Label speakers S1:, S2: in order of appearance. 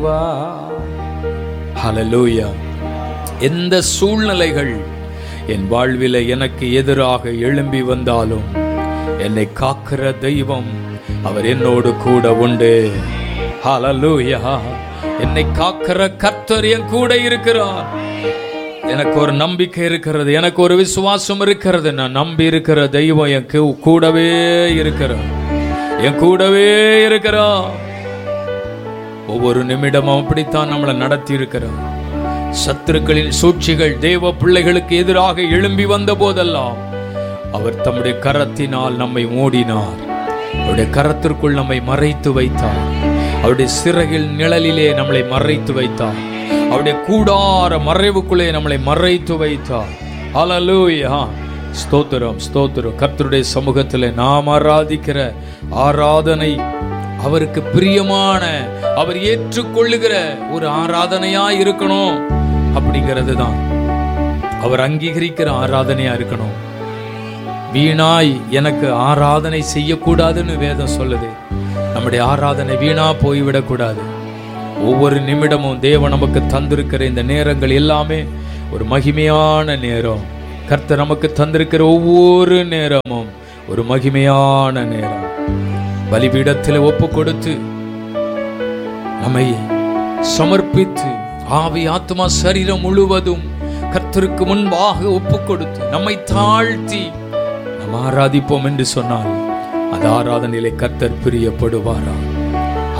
S1: ஹல்லேலூயா. எந்த சூழ்நிலைகள் என் வாழ்வில் எனக்கு எதிராக எழும்பி வந்தாலும் என்னை காக்கிற தெய்வம் அவர் என்னோடு கூட உண்டு. ஹல்லேலூயா. என்னை காக்கிற கர்த்தர் என் கூட இருக்கிறார். எனக்கு ஒரு நம்பிக்கை இருக்கிறது, எனக்கு ஒரு விசுவாசம் இருக்கிறது. நான் நம்பி இருக்கிற தெய்வம் என் கூடவே இருக்கிறார், என் கூடவே இருக்கிறார். ஒவ்வொரு நிமிடமும் அப்படித்தான் நம்மளை நடத்தி இருக்கிறார். சத்துருக்களின் சூழ்ச்சிகள் தேவ பிள்ளைகளுக்கு எதிராக எழும்பி வந்த போதெல்லாம் அவர் தம்முடைய கரத்தினால் நம்மை மூடினார். அவருடைய கரத்திற்குள் நம்மை மறைத்து வைத்தார். அவருடைய சிறகில் நிழலிலே நம்மளை மறைத்து வைத்தார். அவருடைய கூடார மறைவுக்குள்ளே நம்மளை மறைத்து வைத்தார். ஹல்லேலூயா. ஸ்தோத்திரம், ஸ்தோத்திரம். கர்த்தருடைய சமூகத்தில் நாம் ஆராதிக்கிற ஆராதனை அவருக்கு பிரியமான, அவர் ஏற்றுக்கொள்ளுகிற ஒரு ஆராதனையா இருக்கணும். அப்படிங்கிறது தான் அவர் அங்கீகரிக்கிற ஆராதனையா இருக்கணும். வீணாய் எனக்கு ஆராதனை செய்யக்கூடாதுன்னு வேதம் சொல்லுது. நம்முடைய ஆராதனை வீணா போய்விடக்கூடாது. ஒவ்வொரு நிமிடமும் தேவன் நமக்கு தந்திருக்கிற இந்த நேரங்கள் எல்லாமே ஒரு மகிமையான நேரம். கர்த்தர் நமக்கு தந்திருக்கிற ஒவ்வொரு நேரமும் ஒரு மகிமையான நேரம். பலிபீடத்தில் ஒப்பு கொடுத்து நம்மை சமர்ப்பித்து ஆவி ஆத்மா சரீரம் முழுவதும் கர்த்தருக்கு முன்பாக ஒப்பு கொடுத்து நம்மை தாழ்த்தி நாம் ஆராதிப்போம் என்று சொன்னால் அந்த ஆராதனையிலே கர்த்தர் பிரியப்படுவாரா?